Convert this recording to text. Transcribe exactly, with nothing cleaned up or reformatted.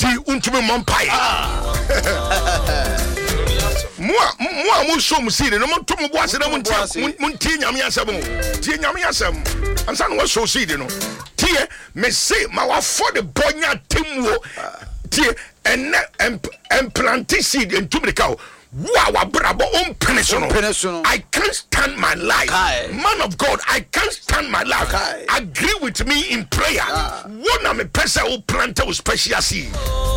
T untumi mompai. Moi, moi, mon show me see, no one to me was in a munti nyame asem. Tie nyame asem. And san was so see, no. Tie me say my for the bonya timwo. Tie and and planting seed into the cow. Wow, bravo, on penesono. I can't stand my life. Aye. Man of God, I can't stand my life. Aye. Agree with me in prayer. Ah. One of my person who planted special seed.